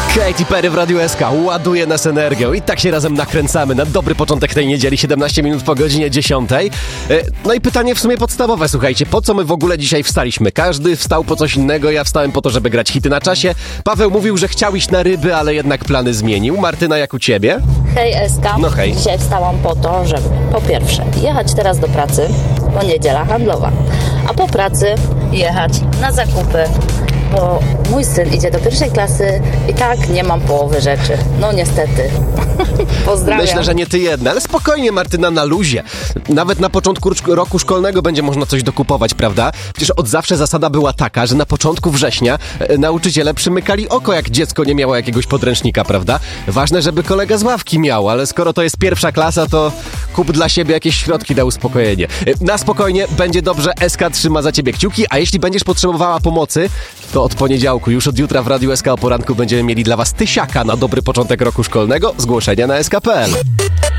Katy Perry w Radiu SK ładuje nas energią i tak się razem nakręcamy na dobry początek tej niedzieli, 17 minut po godzinie 10. No i pytanie w sumie podstawowe, słuchajcie, po co my w ogóle dzisiaj wstaliśmy? Każdy wstał po coś innego, ja wstałem po to, żeby grać hity na czasie. Paweł mówił, że chciał iść na ryby, ale jednak plany zmienił. Martyna, jak u ciebie? Hej SK, No hej. Dzisiaj wstałam po to, żeby po pierwsze jechać teraz do pracy, bo niedziela handlowa, a po pracy jechać na zakupy, bo mój syn idzie do pierwszej klasy i tak nie mam połowy rzeczy. No niestety. Pozdrawiam. Myślę, że nie ty jedna, ale spokojnie, Martyna, na luzie. Nawet na początku roku szkolnego będzie można coś dokupować, prawda? Przecież od zawsze zasada była taka, że na początku września nauczyciele przymykali oko, jak dziecko nie miało jakiegoś podręcznika, prawda? Ważne, żeby kolega z ławki miał, ale skoro to jest pierwsza klasa, to kup dla siebie jakieś środki na uspokojenie. Na spokojnie, będzie dobrze, SK trzyma za ciebie kciuki, a jeśli będziesz potrzebowała pomocy, to od poniedziałku, już od jutra w Radiu SK o poranku będziemy mieli dla was tysiaka na dobry początek roku szkolnego. Zgłoszenia na sk.pl.